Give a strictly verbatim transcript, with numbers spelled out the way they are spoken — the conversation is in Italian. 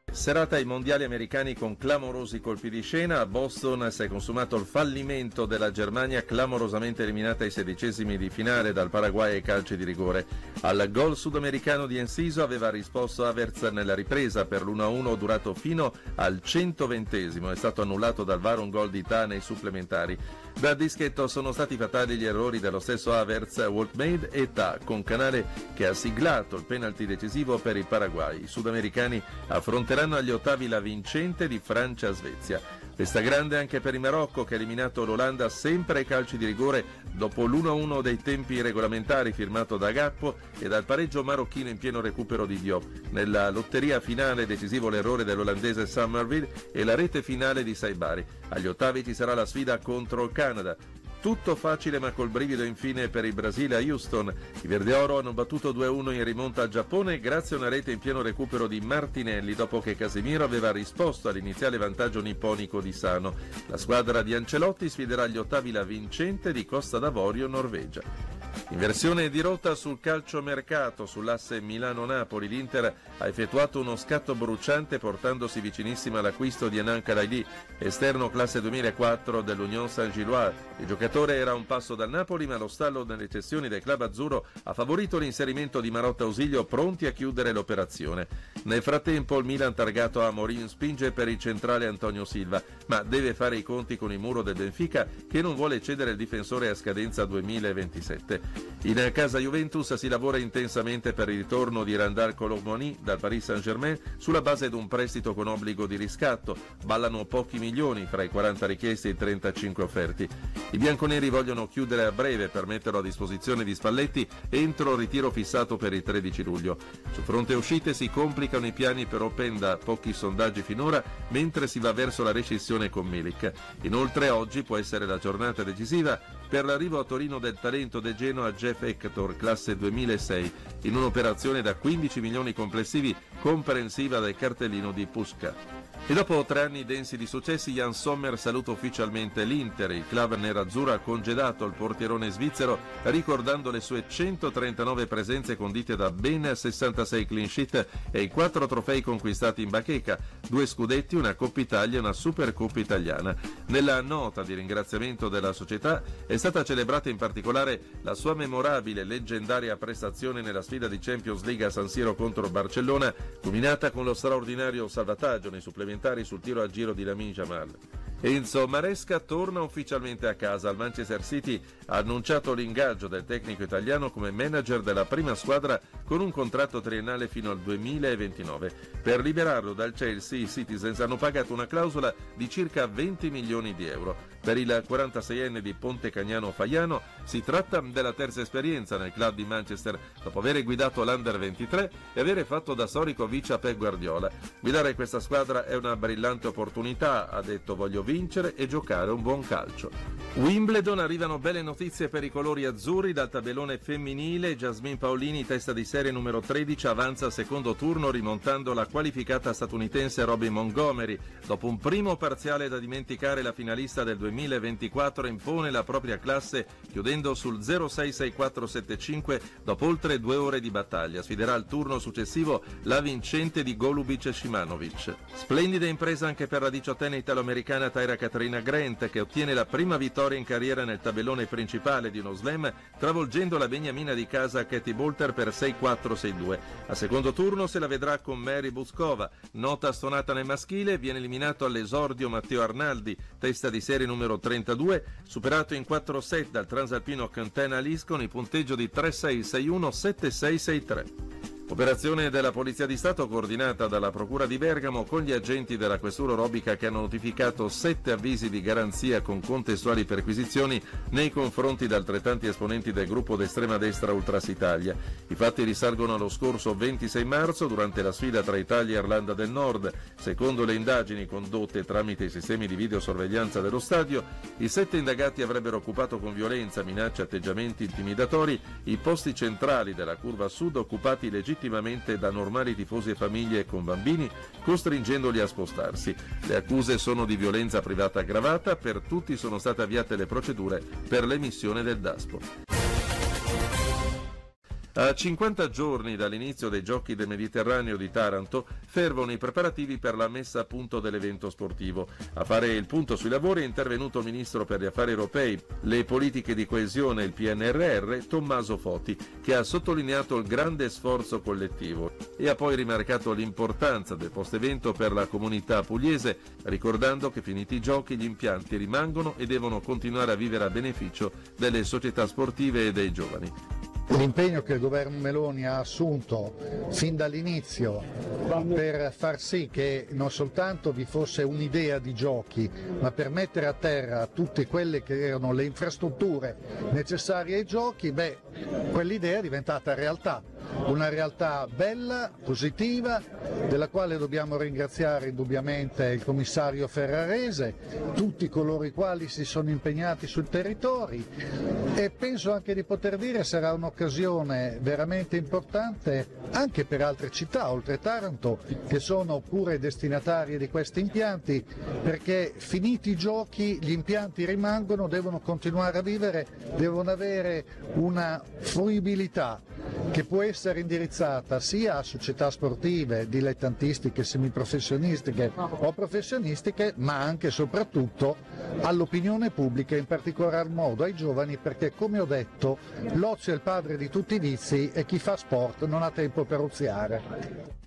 Serata ai mondiali americani con clamorosi colpi di scena. A Boston si è consumato il fallimento della Germania, clamorosamente eliminata ai sedicesimi di finale dal Paraguay ai calci di rigore. Al gol sudamericano di Enciso aveva risposto Havertz nella ripresa per l'uno a uno durato fino al centoventesimo. È stato annullato dal V A R un gol di Tah nei supplementari. Da dischetto sono stati fatali gli errori dello stesso Havertz, Wolfmade e Tah, con Canale che ha siglato il penalty decisivo per il Paraguay. I sudamericani affronteranno agli ottavi la vincente di Francia-Svezia. Festa grande anche per il Marocco, che ha eliminato l'Olanda sempre ai calci di rigore dopo l'uno a uno dei tempi regolamentari firmato da Gakpo e dal pareggio marocchino in pieno recupero di Diop. Nella lotteria finale decisivo l'errore dell'olandese Summerville e la rete finale di Saibari. Agli ottavi ci sarà la sfida contro il Canada. Tutto facile ma col brivido infine per il Brasile a Houston. I Verdeoro hanno battuto due a uno in rimonta al Giappone grazie a una rete in pieno recupero di Martinelli dopo che Casemiro aveva risposto all'iniziale vantaggio nipponico di Sano. La squadra di Ancelotti sfiderà agli ottavi la vincente di Costa d'Avorio, Norvegia. Inversione di rotta sul calciomercato, sull'asse Milano-Napoli. L'Inter ha effettuato uno scatto bruciante portandosi vicinissima all'acquisto di Anan Kalaili, esterno classe duemilaquattro dell'Union Saint-Gilloise. Il giocatore era a un passo dal Napoli, ma lo stallo nelle cessioni del club azzurro ha favorito l'inserimento di Marotta Ausilio, pronti a chiudere l'operazione. Nel frattempo il Milan, targato a Amorim, spinge per il centrale Antonio Silva, ma deve fare i conti con il muro del Benfica, che non vuole cedere il difensore a scadenza duemilaventisette. In casa Juventus si lavora intensamente per il ritorno di Randal Colomoni dal Paris Saint-Germain sulla base di un prestito con obbligo di riscatto. Ballano pochi milioni fra i quaranta richiesti e i trentacinque offerti. I bianconeri vogliono chiudere a breve per metterlo a disposizione di Spalletti entro il ritiro fissato per il tredici luglio. Su fronte uscite si complicano i piani per Openda, pochi sondaggi finora, mentre si va verso la rescissione con Milik. Inoltre oggi può essere la giornata decisiva per l'arrivo a Torino del talento del Genoa Jeff Hector, classe duemilasei, in un'operazione da quindici milioni complessivi, comprensiva del cartellino di Puška. E dopo tre anni densi di successi, Jan Sommer saluta ufficialmente l'Inter. Il club nerazzurro ha congedato il portierone svizzero ricordando le sue centotrentanove presenze condite da ben sessantasei clean sheet e i quattro trofei conquistati in bacheca, due scudetti, una Coppa Italia e una Supercoppa italiana. Nella nota di ringraziamento della società è stata celebrata in particolare la sua memorabile, leggendaria prestazione nella sfida di Champions League a San Siro contro Barcellona, culminata con lo straordinario salvataggio nei supplementari sul tiro a giro di Lamine Yamal. Enzo Maresca torna ufficialmente a casa. Al Manchester City ha annunciato l'ingaggio del tecnico italiano come manager della prima squadra con un contratto triennale fino al duemilaventinove. Per liberarlo dal Chelsea, i Citizens hanno pagato una clausola di circa venti milioni di euro. Per il quarantaseienne di Pontecagnano Faiano si tratta della terza esperienza nel club di Manchester, dopo aver guidato l'Under ventitré e avere fatto da storico vice a Pep Guardiola. Guidare questa squadra è una brillante opportunità, ha detto: voglio vincere e giocare un buon calcio. Wimbledon, arrivano belle notizie per i colori azzurri dal tabellone femminile. Jasmine Paolini, testa di serie numero tredici, avanza al secondo turno rimontando la qualificata statunitense Robin Montgomery. Dopo un primo parziale da dimenticare, la finalista del duemilaventiquattro impone la propria classe chiudendo sul zero sei sei quattro sette cinque dopo oltre due ore di battaglia. Sfiderà al turno successivo la vincente di Golubic e Shimanovic. Splendida impresa anche per la diciottenne italo-americana Tyra Caterina Grant, che ottiene la prima vittoria in carriera nel tabellone principale di uno slam, travolgendo la beniamina di casa Katie Boulter per sei quattro sei due. A secondo turno se la vedrà con Mary Buskova. Nota stonata nel maschile, viene eliminato all'esordio Matteo Arnaldi, testa di serie numero trentadue, superato in quattro set dal transalpino Quentin Alice con il punteggio di tre sei sei uno sette sei sei tre. Operazione della Polizia di Stato coordinata dalla Procura di Bergamo con gli agenti della Questura Orobica, che hanno notificato sette avvisi di garanzia con contestuali perquisizioni nei confronti di altrettanti esponenti del gruppo d'estrema destra Ultras Italia. I fatti risalgono allo scorso ventisei marzo durante la sfida tra Italia e Irlanda del Nord. Secondo le indagini condotte tramite i sistemi di videosorveglianza dello stadio, i sette indagati avrebbero occupato con violenza, minacce e atteggiamenti intimidatori i posti centrali della curva sud occupati legittimamente da normali tifosi e famiglie con bambini, costringendoli a spostarsi. Le accuse sono di violenza privata aggravata. Per tutti sono state avviate le procedure per l'emissione del daspo. A cinquanta giorni dall'inizio dei Giochi del Mediterraneo di Taranto fervono i preparativi per la messa a punto dell'evento sportivo. A fare il punto sui lavori è intervenuto il Ministro per gli Affari Europei, le politiche di coesione e il P N R R, Tommaso Foti, che ha sottolineato il grande sforzo collettivo e ha poi rimarcato l'importanza del post-evento per la comunità pugliese, ricordando che finiti i Giochi gli impianti rimangono e devono continuare a vivere a beneficio delle società sportive e dei giovani. L'impegno che il governo Meloni ha assunto fin dall'inizio per far sì che non soltanto vi fosse un'idea di giochi, ma per mettere a terra tutte quelle che erano le infrastrutture necessarie ai giochi, beh, quell'idea è diventata realtà. Una realtà bella, positiva, della quale dobbiamo ringraziare indubbiamente il commissario Ferrarese, tutti coloro i quali si sono impegnati sui territori, e penso anche di poter dire sarà un'occasione veramente importante anche per altre città oltre Taranto che sono pure destinatarie di questi impianti, perché finiti i giochi gli impianti rimangono, devono continuare a vivere, devono avere una fruibilità che può essere indirizzata sia a società sportive, dilettantistiche, semiprofessionistiche o professionistiche, ma anche e soprattutto all'opinione pubblica, in particolar modo ai giovani, perché come ho detto l'ozio è il padre di tutti i vizi e chi fa sport non ha tempo per oziare.